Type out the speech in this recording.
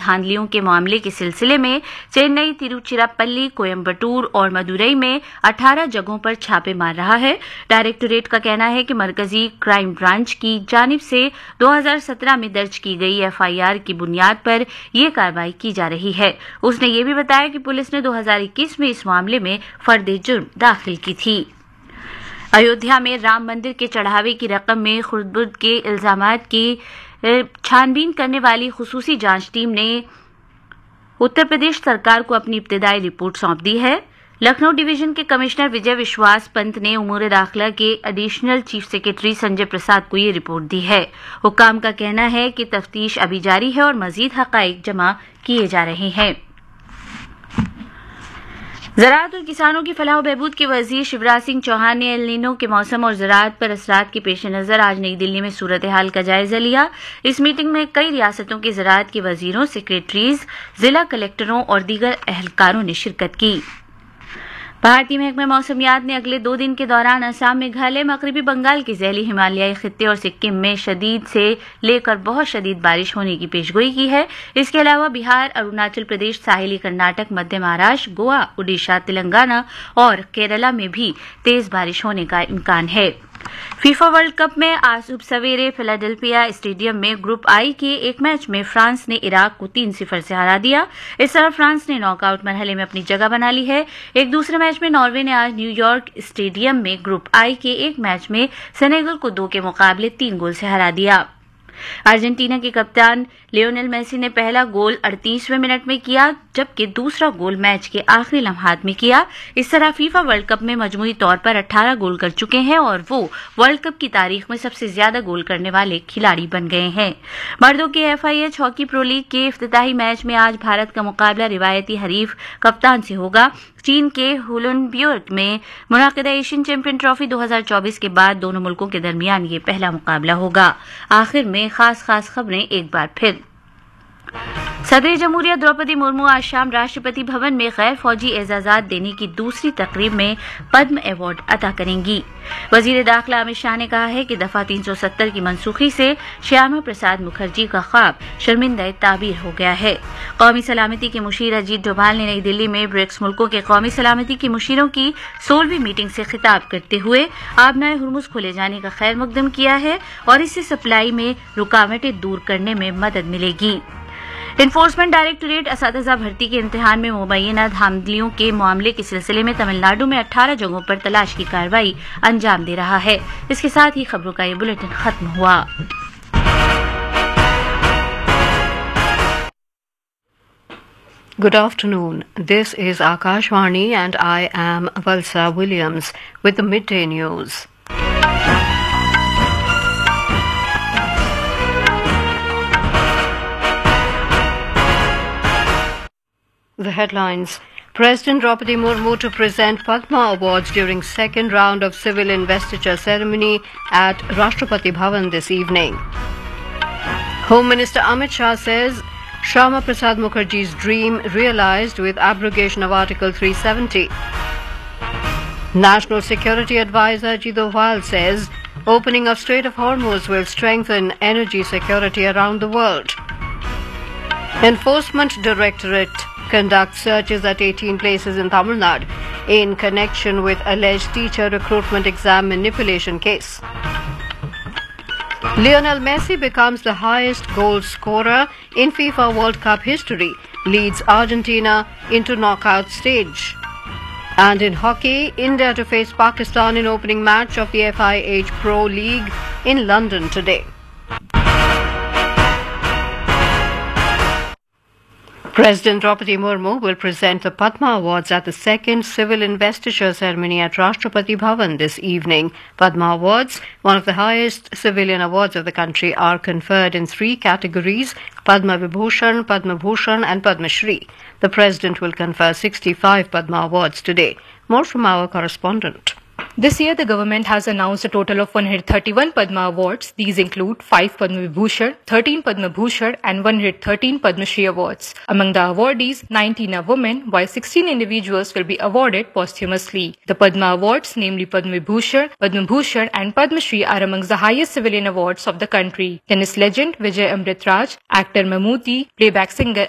धांधलियों के मामले के सिलसिले में चेन्नई, तिरुचिरापल्ली, कोयम्बटूर और मदुरई में 18 जगहों पर छापे मार रहा है। डायरेक्टोरेट का कहना है कि मरकजी क्राइम ब्रांच की जानिब से 2017 में दर्ज की गई एफआईआर की बुनियाद पर यह कार्रवाई की जा रही है। उसने ये भी बताया कि पुलिस ने 2021 में इस मामले में फर्द जुर्म दाखिल की थी। अयोध्या में राम मंदिर के चढ़ावे की रकम में खुर्द के इल्जामात की छानबीन करने वाली खुसूसी जांच टीम ने उत्तर प्रदेश सरकार को अपनी इब्तिदाई रिपोर्ट सौंप दी है। लखनऊ डिवीजन के कमिश्नर विजय विश्वास पंत ने उमूर दाखिला के additional chief secretary Sanjay Prasad को ये रिपोर्ट दी है। हुक्काम का कहना है कि तफ्तीश अभी जारी है और मजीद हकाइक जमा किए जा रहे हैं। ज़राअत और किसानों की फलाह व बहबूद के वजीर शिवराज सिंह चौहान ने एल नीनो के मौसम और ज़राअत पर असरात के पेश नज़र आज नई दिल्ली में सूरत हाल का जायजा लिया। इस मीटिंग में कई रियासतों के ज़राअत के वजीरों, सेक्रेटरीज, जिला कलेक्टरों और दीगर अहलकारों ने शिरकत की। भारतीय महकमा मौसमियात ने अगले 2 दिन के दौरान असम, मेघालय, मगरबी बंगाल के ज़ैली हिमालयाई खित्ते और सिक्किम में शदीद से लेकर बहुत शदीद बारिश होने की पेशगोई की है। इसके अलावा बिहार, अरुणाचल प्रदेश, साहिली कर्नाटक, मध्य महाराष्ट्र, गोवा, उड़ीसा, तेलंगाना और केरला में भी तेज बारिश होने का इम्कान है। फीफा वर्ल्ड कप में आज सुबह सवेरे फिलाडेल्फिया स्टेडियम में ग्रुप आई के एक मैच में फ्रांस ने इराक को 3-0 से हरा दिया। इस तरह फ्रांस ने नॉकआउट मरहले में अपनी जगह बना ली है। एक दूसरे मैच में नॉर्वे ने आज न्यूयॉर्क स्टेडियम में ग्रुप आई के एक मैच में सेनेगल को 2 के मुकाबले 3 गोल से हरा दिया। अर्जेंटीना के कप्तान लियोनेल मेसी ने पहला गोल 38वें मिनट में किया, जबकि दूसरा गोल मैच के आखिरी लम्हात में किया। इस तरह फीफा वर्ल्ड कप में मजमूई तौर पर 18 गोल कर चुके हैं और वो वर्ल्ड कप की तारीख में सबसे ज्यादा गोल करने वाले खिलाड़ी बन गए हैं। मर्दों के एफआईएच हॉकी प्रो लीग के इफ्तिताही मैच में आज भारत का मुकाबला रिवायती हरीफ कप्तान से होगा। चीन के हुलुनब्यूट में मुनाकिदा एशियन चैंपियन ट्रॉफी 2024 के बाद दोनों मुल्कों के दरमियान ये पहला मुकाबला होगा। आखिर में खास खबरें एक बार फिर। सदर जमहूरिया द्रौपदी मुर्मू आज शाम राष्ट्रपति भवन में गैर फौजी एजाजात देने की दूसरी तकरीब में पद्म अवार्ड अता करेंगी। वजीर दाखिला अमित शाह ने कहा है कि दफा 370 की मनसूखी से श्यामा प्रसाद मुखर्जी का ख्वाब शर्मिंदा ताबीर हो गया है। कौमी सलामती के मुशीर अजीत डोभाल ने नई दिल्ली में ब्रिक्स मुल्कों के कौमी सलामती के मुशीरों की 16वीं मीटिंग से खिताब करते हुए आबनाए हुर्मुज खोले जाने का खैर मकदम किया है और इससे सप्लाई में रुकावटें दूर करने में मदद मिलेगी। इन्फोर्समेंट डायरेक्टोरेट असातिज़ा भर्ती के इम्तिहान में मुबैना धांधलियों के मामले के सिलसिले में तमिलनाडु में 18 जगहों पर तलाश की कार्रवाई अंजाम दे रहा है। इसके साथ ही खबरों का ये बुलेटिन खत्म हुआ। Good afternoon. This is Akashvani and I am Valsa Williams with the midday news. The headlines. President Draupadi Murmu to present Padma Awards during second round of civil investiture ceremony at Rashtrapati Bhavan this evening. Home Minister Amit Shah says Shyama Prasad Mukherjee's dream realized with abrogation of Article 370. National Security Advisor Ajit Doval says opening of Strait of Hormuz will strengthen energy security around the world. Enforcement Directorate conducts searches at 18 places in Tamil Nadu in connection with alleged teacher recruitment exam manipulation case. Lionel Messi becomes the highest goal scorer in FIFA World Cup history, leads Argentina into knockout stage. And in hockey, India to face Pakistan in opening match of the FIH Pro League in London today. President Draupadi Murmu will present the Padma Awards at the second civil investiture ceremony at Rashtrapati Bhavan this evening. Padma Awards, one of the highest civilian awards of the country, are conferred in 3 categories: Padma Vibhushan, Padma Bhushan and Padma Shri. The President will confer 65 Padma Awards today. More from our correspondent. This year, the government has announced a total of 131 Padma Awards. These include 5 Padma Vibhushan, 13 Padma Bhushan and 113 Padma Shri Awards. Among the awardees, 19 are women, while 16 individuals will be awarded posthumously. The Padma Awards, namely Padma Vibhushan, Padma Bhushan and Padma Shri, are amongst the highest civilian awards of the country. Tennis legend Vijay Amritraj, actor Mammootty, playback singer